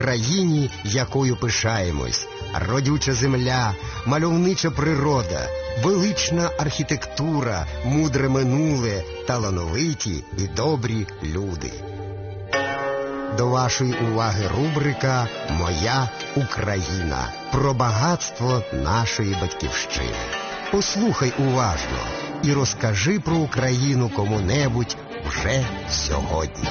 країні, якою пишаємось. Родюча земля, мальовнича природа, велична архітектура, мудре минуле, талановиті і добрі люди. До вашої уваги рубрика «Моя Україна» про багатство нашої батьківщини. Послухай уважно і розкажи про Україну кому-небудь вже сьогодні.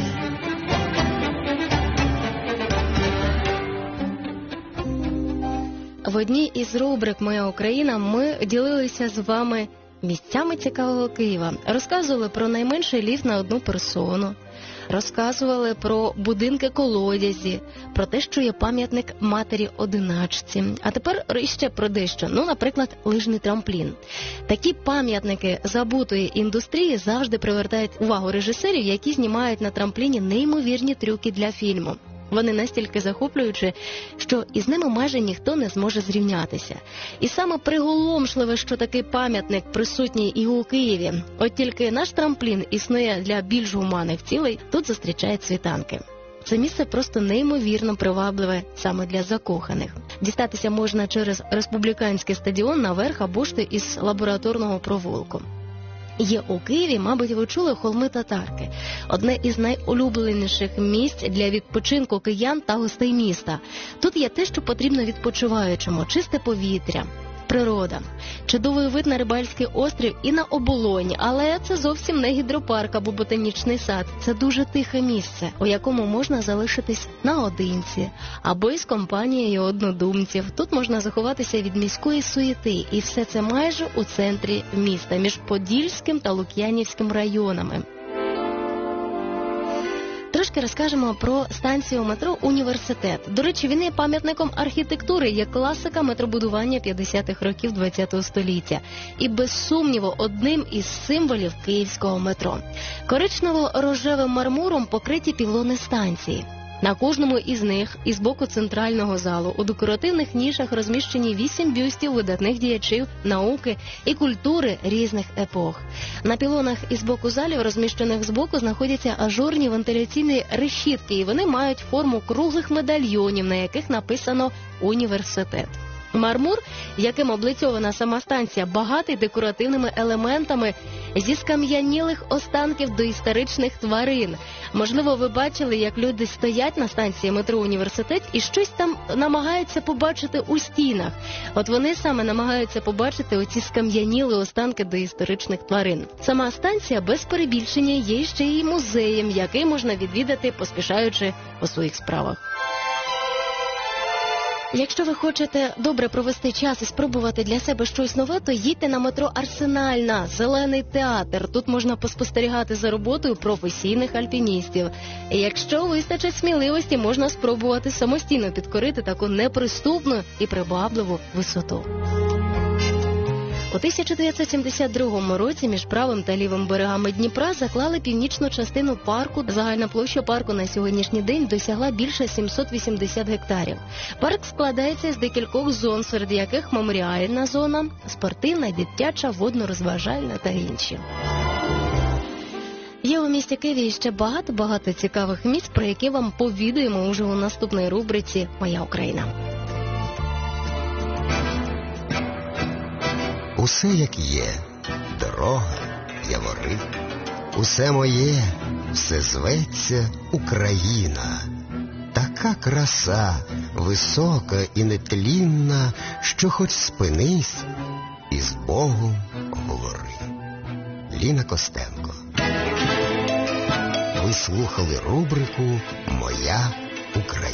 В одній із рубрик «Моя Україна» ми ділилися з вами місцями цікавого Києва. Розказували про найменший ліфт на одну персону. Розказували про будинки-колодязі, про те, що є пам'ятник матері-одиначці. А тепер ще про дещо. Наприклад, лижний трамплін. Такі пам'ятники забутої індустрії завжди привертають увагу режисерів, які знімають на трампліні неймовірні трюки для фільму. Вони настільки захоплюючі, що із ними майже ніхто не зможе зрівнятися. І саме приголомшливе, що такий пам'ятник присутній і у Києві. От тільки наш трамплін існує для більш гуманних цілей, тут зустрічають світанки. Це місце просто неймовірно привабливе саме для закоханих. Дістатися можна через республіканський стадіон наверх або ж із лабораторного провулку. Є у Києві, мабуть, ви чули, холми Татарки. Одне із найулюбленіших місць для відпочинку киян та гостей міста. Тут є те, що потрібно відпочиваючому: чисте повітря, природа, чудовий вид на Рибальський острів і на Оболоні. Але це зовсім не гідропарк або ботанічний сад. Це дуже тихе місце, у якому можна залишитись наодинці або із компанією однодумців. Тут можна заховатися від міської суєти. І все це майже у центрі міста, між Подільським та Лук'янівським районами. Трошки розкажемо про станцію метро «Університет». До речі, він є пам'ятником архітектури, є класика метробудування 50-х років ХХ століття. І, без сумніву, одним із символів київського метро. Коричнево-рожевим мармуром покриті пілони станції. На кожному із них, із боку центрального залу, у декоративних нішах розміщені 8 бюстів видатних діячів науки і культури різних епох. На пілонах із боку залів, розміщених збоку, знаходяться ажурні вентиляційні решітки, і вони мають форму круглих медальйонів, на яких написано «Університет». Мармур, яким облицьована сама станція, багатий декоративними елементами зі скам'янілих останків доісторичних тварин. Можливо, ви бачили, як люди стоять на станції метро «Університет» і щось там намагаються побачити у стінах. От вони саме намагаються побачити оці скам'яніли останки доісторичних тварин. Сама станція, без перебільшення, є ще й музеєм, який можна відвідати, поспішаючи по своїх справах. Якщо ви хочете добре провести час і спробувати для себе щось нове, то їдьте на метро «Арсенальна», «Зелений театр». Тут можна поспостерігати за роботою професійних альпіністів. І якщо вистачить сміливості, можна спробувати самостійно підкорити таку неприступну і привабливу висоту. У 1972 році між правим та лівим берегами Дніпра заклали північну частину парку. Загальна площа парку на сьогоднішній день досягла більше 780 гектарів. Парк складається з декількох зон, серед яких меморіальна зона, спортивна, дитяча, водно-розважальна та інші. Є у місті Києві ще багато цікавих місць, про які вам повідаємо уже у наступній рубриці «Моя Україна». Усе як є, дорога, явори, усе моє, все зветься Україна. Така краса, висока і нетлінна, що хоч спинись і з Богом говори. Ліна Костенко. Ви слухали рубрику «Моя Україна».